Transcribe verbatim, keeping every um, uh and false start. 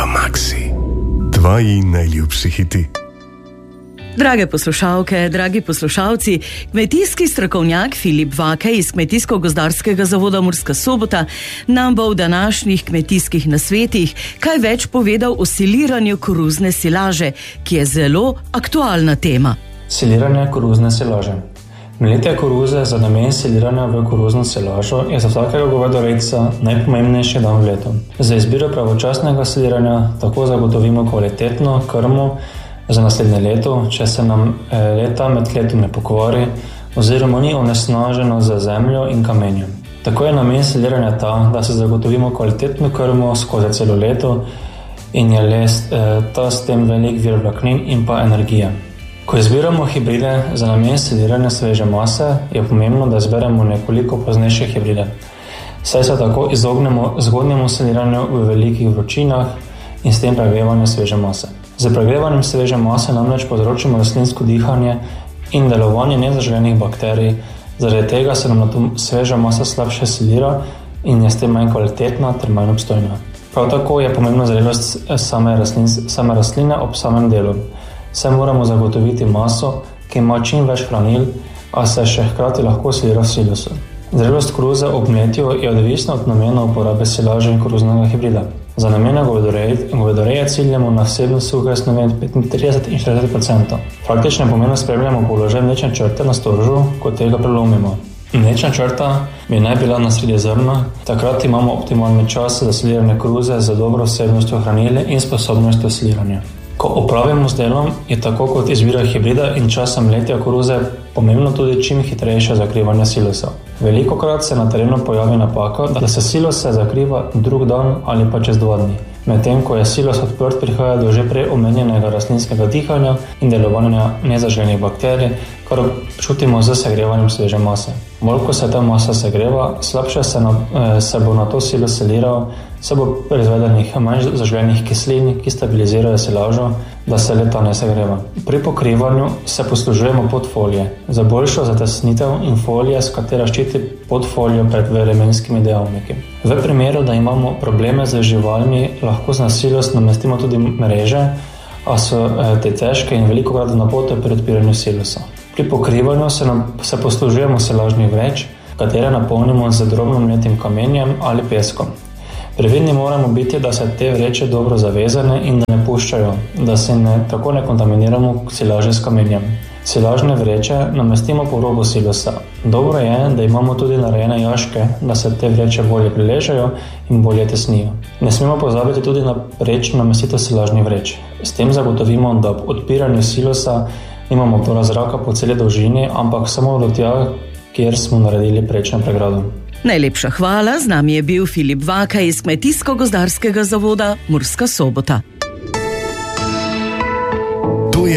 Maxi. Tvoji najljubši hiti. Drage poslušalke, dragi poslušalci, kmetijski strokovnjak Filip Vakej iz Kmetijsko-gozdarskega zavoda Murska Sobota nam bo v današnjih kmetijskih nasvetih kaj več povedal o siliranju koruzne silaže, ki je zelo aktualna tema. Siliranje koruzne silaže. Mletje koruze za namen siliranja v koruzno silažo je za vsakega govedorejca najpomembnejši dan v letu. Za izbiro pravočasnega siliranja tako zagotovimo kvalitetno krmo za naslednje leto, če se nam leta med letom ne pokvari oziroma ni onesnaženo z zemljo in kamenjem. Tako je namen siliranja ta, da se zagotovimo kvalitetno krmo skozi celo leto in je les ta s tem velik vir vlaknin in pa energije. Ko izbiramo hibride za namen siliranja sveže mase, je pomembno, da izberemo nekoliko poznejše hibride, saj se tako izognemo zgodnjemu siliranju v velikih vročinah in s tem pregrevanju sveže mase. Z pregrevanjem sveže mase namreč povzročimo rastlinsko dihanje in delovanje nezaželenih bakterij, zaradi tega se nam nato sveža masa slabše silira in je s tem manj kvalitetna ter manj obstojna. Prav tako je pomembna zrelost same, rastlin, same rastline ob samem delu. Saj moramo zagotoviti maso, ki ima čim več hranil, a se še hkrati lahko silira v silosu. Zrelost koruze ob mletju je odvisna od namena uporabe silaže in koruznega hibrida. Za namene govedoreje, govedoreje ciljamo na vsebnost suhe snovi med petintrideset in štirideset procentov. Praktično pomembno spremljamo položaj mlečne črte na storžu, ko tega prelomimo. Mlečna črta bi naj bila na sredi zrna, takrat imamo optimalni čas za siliranje koruze z dobro vsebnostjo hranil in sposobnostjo siliranja. Ko opravimo z delom, je tako kot izbira hibrida in časa mletja koruze pomembno tudi čim hitrejše zakrivanje silosa. Velikokrat se na terenu pojavi napaka, da se silos se zakriva drug dan ali pa čez dva dni. Medtem ko je silos odprt, prihaja do že prej omenjenega rastlinskega dihanja in delovanja nezaželenih bakterij, kar čutimo z segrevanjem sveže mase. Bolj ko se ta masa segreva, slabše se, na, se bo na to silos siliral, se bo proizvedenih manj zaželenih kislin, ki stabilizirajo silažo, da se leta ne segreva. Pri pokrivanju se poslužujemo podfolije za boljšo zatesnitev in folije, s katera ščiti podfolijo pred vremenskimi dejavniki. V primeru, da imamo probleme z živalmi, lahko z silos namestimo tudi mreže, a so te težke in velikokrat napote pri odpiranju silosa. Pri pokrivanju se, nam, se poslužujemo silažnih vreč, katere napolnimo z drobno mletim kamenjem ali peskom. Previdni moramo biti, da se te vreče dobro zavezane in da ne puščajo, da se ne, tako ne kontaminiramo silaže s kamenjem. Silažne vreče namestimo po robu silosa. Dobro je, da imamo tudi narejene jaške, da se te vreče bolje priležejo in bolje tesnijo. Ne smemo pozabiti tudi na prečno namestitev silažnih vreč. S tem zagotovimo, da ob odpiranju silosa nimamo obtora zraka po celi dolžini, ampak samo do tja, kjer smo naredili prečno pregrado. Najlepša hvala, z nami je bil Filip Vakej iz Kmetijsko-gozdarskega zavoda Murska Sobota.